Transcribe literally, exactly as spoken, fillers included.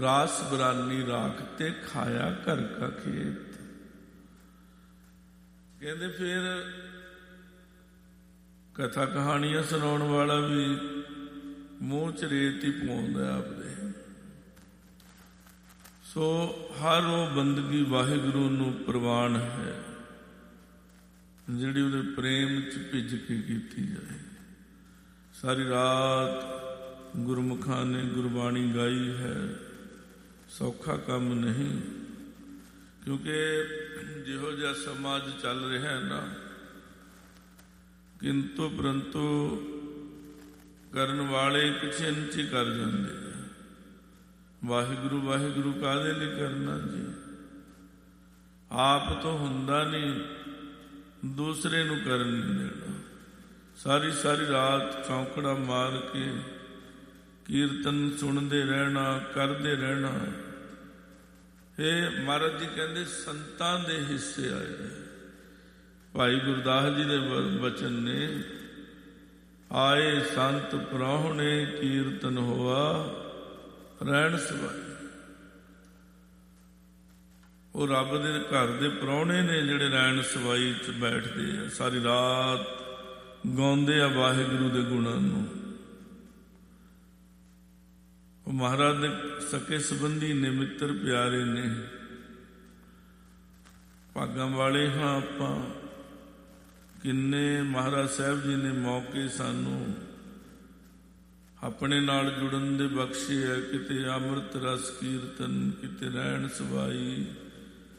ਰਾਸ ਬਰਾਨੀ ਰਾਖ ਤੇ ਖਾਇਆ ਘਰ ਕਾ ਖੇਤ। ਕਹਿੰਦੇ ਫਿਰ ਕਥਾ ਕਹਾਣੀਆਂ ਸੁਣਾਉਣ ਵਾਲਾ ਵੀ ਮੂੰਹ ਚ ਰੇਤ ਹੀ ਪਾਉਂਦਾ ਆਪਦੇ। ਸੋ ਹਰ ਉਹ ਬੰਦਗੀ ਵਾਹਿਗੁਰੂ ਨੂੰ ਪ੍ਰਵਾਨ ਹੈ ਜਿਹੜੀ ਉਹਦੇ ਪ੍ਰੇਮ ਚ ਭਿੱਜ ਕੇ ਕੀਤੀ ਜਾਏ। ਸਾਰੀ ਰਾਤ ਗੁਰਮੁਖਾਂ ਨੇ ਗੁਰਬਾਣੀ ਗਾਈ ਹੈ, ਸੌਖਾ ਕੰਮ ਨਹੀਂ। ਕਿਉਂਕਿ ਜਿਹੋ ਜਿਹਾ ਸਮਾਜ ਚੱਲ ਰਿਹਾ ਨਾ, ਕਿੰਤੂ ਪਰੰਤੂ ਕਰਨ ਵਾਲੇ ਪਿੱਛੇ ਨੀਚੇ ਕਰ ਜਾਂਦੇ। ਵਾਹਿਗੁਰੂ ਵਾਹਿਗੁਰੂ ਕਾਹਦੇ ਲਈ ਕਰਨਾ ਜੀ? ਆਪ ਤੋਂ ਹੁੰਦਾ ਨਹੀਂ, ਦੂਸਰੇ ਨੂੰ ਕਰਨ ਨਹੀਂ ਦੇਣਾ। ਸਾਰੀ ਸਾਰੀ ਰਾਤ ਚੌਂਕੜਾ ਮਾਰ ਕੇ ਕੀਰਤਨ ਸੁਣਦੇ ਰਹਿਣਾ, ਕਰਦੇ ਰਹਿਣਾ। ਇਹ ਮਹਾਰਾਜ ਜੀ ਕਹਿੰਦੇ ਸੰਤਾਂ ਦੇ ਹਿੱਸੇ ਆਏ। ਭਾਈ ਗੁਰਦਾਸ ਜੀ ਦੇ ਬਚਨ ਨੇ, ਆਏ ਸੰਤ ਪ੍ਰਾਹੁਣੇ ਕੀਰਤਨ ਹੋਆ ਰਹਿਣ ਸਵਾਈ। ਉਹ ਰੱਬ ਦੇ ਘਰ ਦੇ ਪ੍ਰਾਹੁਣੇ ਨੇ ਜਿਹੜੇ ਰਹਿਣ ਸਵਾਈ ਚ ਬੈਠਦੇ ਆ, ਸਾਰੀ ਰਾਤ ਗਾਉਂਦੇ ਆ ਵਾਹਿਗੁਰੂ ਦੇ ਗੁਣਾਂ ਨੂੰ। ਉਹ ਮਹਾਰਾਜ ਦੇ ਸਕੇ ਸੰਬੰਧੀ ਨੇ, ਮਿੱਤਰ ਪਿਆਰੇ ਨੇ। ਭਾਗਾਂ ਵਾਲੇ ਹਾਂ ਆਪਾਂ, ਕਿੰਨੇ ਮਹਾਰਾਜ ਸਾਹਿਬ ਜੀ ਨੇ ਮੌਕੇ ਸਾਨੂੰ ਆਪਣੇ ਨਾਲ ਜੁੜਨ ਦੇ ਬਖਸ਼ੇ ਹੈ। ਕਿਤੇ ਅੰਮ੍ਰਿਤ ਰਸ ਕੀਰਤਨ, ਕਿਤੇ ਰਹਿਣ ਸਵਾਈ,